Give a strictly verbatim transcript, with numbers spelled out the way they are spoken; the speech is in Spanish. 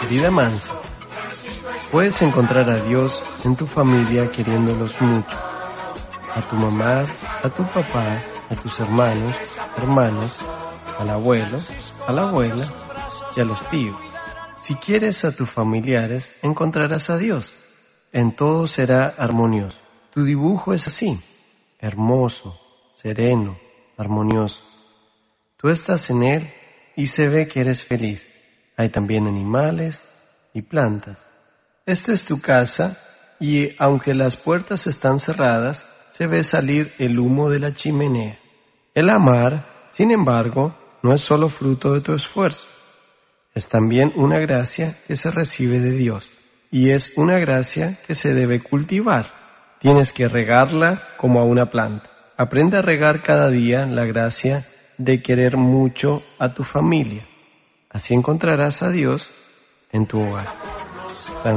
Querida Mansa, puedes encontrar a Dios en tu familia queriéndolos mucho. A tu mamá, a tu papá, a tus hermanos, hermanas, al abuelo, a la abuela y a los tíos. Si quieres a tus familiares, encontrarás a Dios. En todo será armonioso. Tu dibujo es así, hermoso, sereno, armonioso. Tú estás en él y se ve que eres feliz. Hay también animales y plantas. Esta es tu casa y aunque las puertas están cerradas, se ve salir el humo de la chimenea. El amar, sin embargo, no es solo fruto de tu esfuerzo. Es también una gracia que se recibe de Dios. Y es una gracia que se debe cultivar. Tienes que regarla como a una planta. Aprende a regar cada día la gracia de querer mucho a tu familia. Así encontrarás a Dios en tu hogar.